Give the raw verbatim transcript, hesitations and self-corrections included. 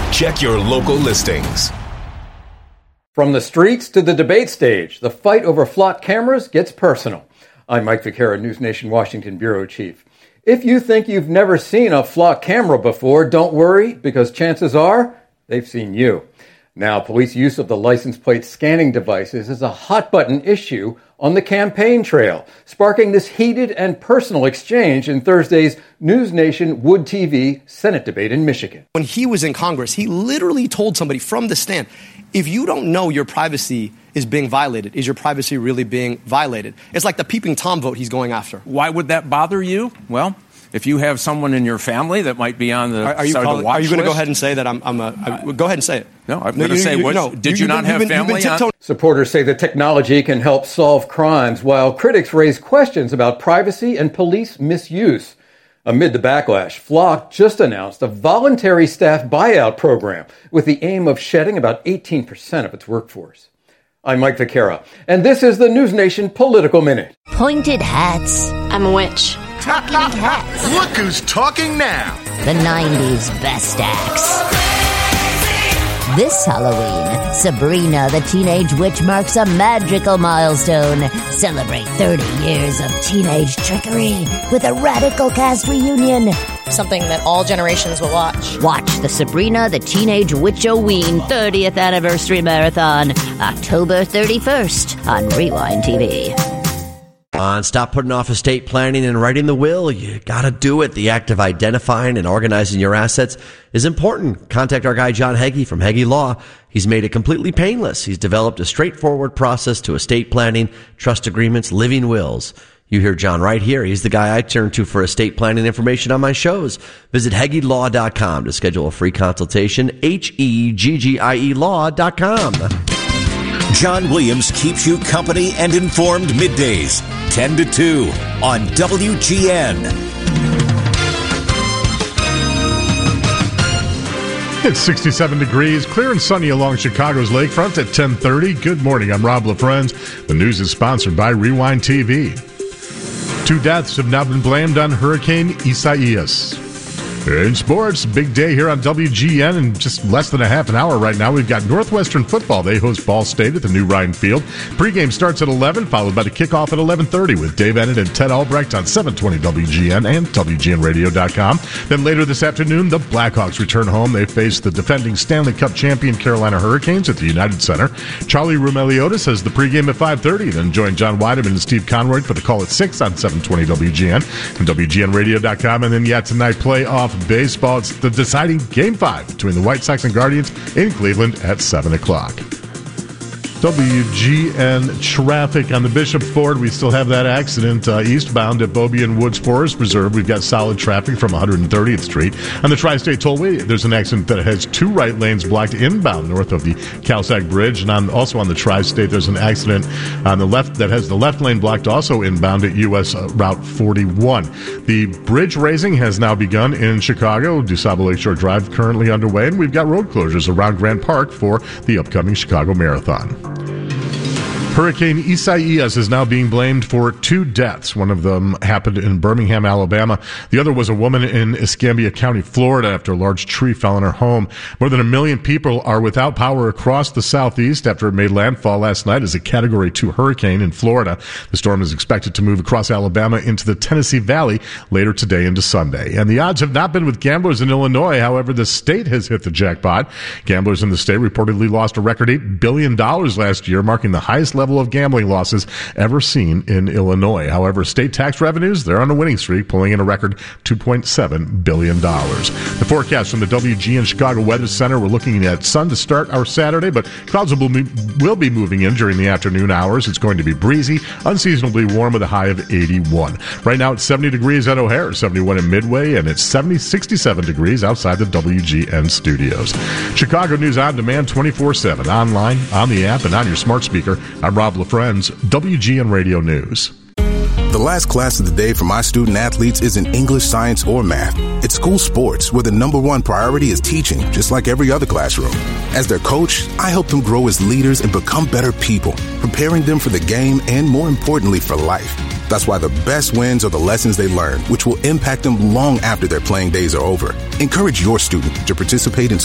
Check your local listings. From the streets to the debate stage, the fight over flock cameras gets personal. I'm Mike Vaquera, News Nation Washington Bureau Chief. If you think you've never seen a flock camera before, don't worry, because chances are they've seen you. Now, police use of the license plate scanning devices is a hot-button issue on the campaign trail, sparking this heated and personal exchange in Thursday's News Nation Wood T V Senate debate in Michigan. When he was in Congress, he literally told somebody from the stand, if you don't know your privacy is being violated, is your privacy really being violated? It's like the peeping Tom vote he's going after. Why would that bother you? Well, if you have someone in your family that might be on the are, are you, side calling, of the watch are you going to go list? ahead and say that I'm, I'm a, I, go ahead and say it. No, I'm no, going to say, you, what, no, did you, you not you've have been, family on? Supporters say the technology can help solve crimes, while critics raise questions about privacy and police misuse. Amid the backlash, Flock just announced a voluntary staff buyout program with the aim of shedding about eighteen percent of its workforce. I'm Mike Vaquera, and this is the News Nation Political Minute. Pointed hats. I'm a witch. Talking hats. Look who's talking now. The nineties best acts. This Halloween, Sabrina the Teenage Witch marks a magical milestone. Celebrate thirty years of teenage trickery with a radical cast reunion. Something that all generations will watch. Watch the Sabrina the Teenage Witch-O-Ween thirtieth Anniversary Marathon, October thirty-first on Rewind T V. On Stop Putting Off Estate Planning and Writing the Will. You gotta do it. The act of identifying and organizing your assets is important. Contact our guy John Heggie from Heggie Law. He's made it completely painless. He's developed a straightforward process to estate planning, trust agreements, living wills. You hear John right here. He's the guy I turn to for estate planning information on my shows. Visit Heggie Law dot com to schedule a free consultation. H E G G I E Law dot com. John Williams keeps you company and informed middays, ten to two on W G N. It's sixty-seven degrees, clear and sunny along Chicago's lakefront at ten thirty. Good morning, I'm Rob LaFrenz. The news is sponsored by Rewind T V. Two deaths have now been blamed on Hurricane Isaias. In sports, big day here on W G N in just less than a half an hour right now. We've got Northwestern football. They host Ball State at the new Ryan Field. Pregame starts at eleven, followed by the kickoff at eleven thirty with Dave Ennett and Ted Albrecht on seven twenty W G N and W G N radio dot com. Then later this afternoon, the Blackhawks return home. They face the defending Stanley Cup champion Carolina Hurricanes at the United Center. Charlie Roumeliotis has the pregame at five thirty. Then join John Weideman and Steve Conroy for the call at six on seven twenty W G N and W G N radio dot com. And then, yeah, tonight, playoff baseball. It's the deciding Game five between the White Sox and Guardians in Cleveland at seven o'clock. W G N traffic on the Bishop Ford. We still have that accident uh, eastbound at Bobby and Woods Forest Preserve. We've got solid traffic from one hundred thirtieth Street. On the Tri-State Tollway, there's an accident that has two right lanes blocked inbound north of the Calsac Bridge. And on, also on the Tri-State, there's an accident on the left that has the left lane blocked also inbound at U S uh, Route forty-one. The bridge raising has now begun in Chicago. DuSable Lakeshore Drive currently underway. And we've got road closures around Grant Park for the upcoming Chicago Marathon. Hurricane Isaias is now being blamed for two deaths. One of them happened in Birmingham, Alabama. The other was a woman in Escambia County, Florida, after a large tree fell on her home. More than a million people are without power across the southeast after it made landfall last night as a Category two hurricane in Florida. The storm is expected to move across Alabama into the Tennessee Valley later today into Sunday. And the odds have not been with gamblers in Illinois. However, the state has hit the jackpot. Gamblers in the state reportedly lost a record eight billion dollars last year, marking the highest level of gambling losses ever seen in Illinois. However, state tax revenues, they're on a winning streak, pulling in a record two point seven billion dollars. The forecast from the W G N Chicago Weather Center, we're looking at sun to start our Saturday, but clouds will, will be moving in during the afternoon hours. It's going to be breezy, unseasonably warm with a high of eighty-one. Right now it's seventy degrees at O'Hare, seventy-one in Midway, and it's seventy, sixty-seven degrees outside the W G N studios. Chicago News on demand twenty-four seven, online, on the app, and on your smart speaker. I'm Rob LaFrenz, W G N Radio News. The last class of the day for my student athletes isn't English, science, or math. It's school sports, where the number one priority is teaching, just like every other classroom. As their coach, I help them grow as leaders and become better people, preparing them for the game and, more importantly, for life. That's why the best wins are the lessons they learn, which will impact them long after their playing days are over. Encourage your student to participate in